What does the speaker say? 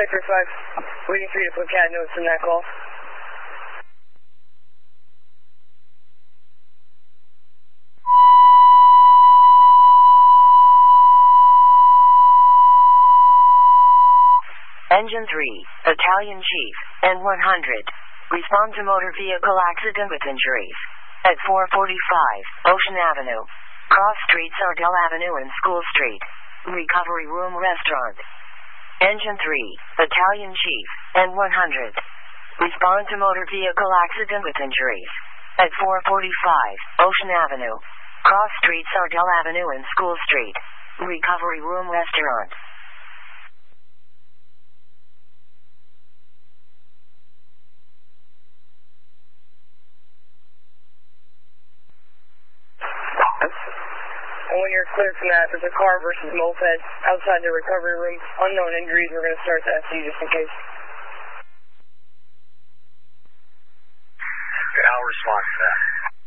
Cypher 5, waiting for you to put CAD notes in that call. Engine 3, Battalion Chief, N100. Respond to motor vehicle accident with injuries. At 445, Ocean Avenue. Cross Street, Sardell Avenue and School Street. Recovery Room Restaurant. Engine 3, Battalion Chief, N100. Respond to motor vehicle accident with injuries. At 445, Ocean Avenue. Cross Street, Sardell Avenue and School Street. Recovery Room Restaurant. And when you're cleared from that, there's a car versus moped outside the recovery room. Unknown injuries, we're going to start the SC just in case. Okay, I'll respond to that.